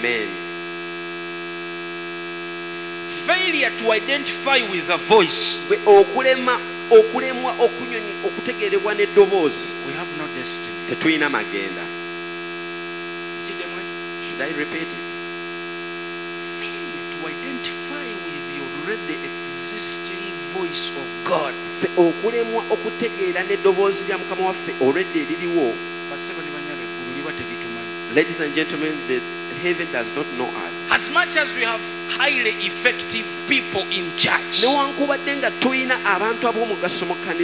Amen. Failure to identify with a voice. Okulemwa okutegeerebwa n'eddoboozi. We have no destiny. Tetulina magenda. Should I repeat it? Failure to identify with the already existing voice of God. Okulemwa okutegeera n'eddoboozi lya Mukama waffe already eririwo. Ladies and gentlemen, the heaven does not know us. As much as we have highly effective people in church, Newankubadde nga tulina abantu ab'omugaso mu kkanisa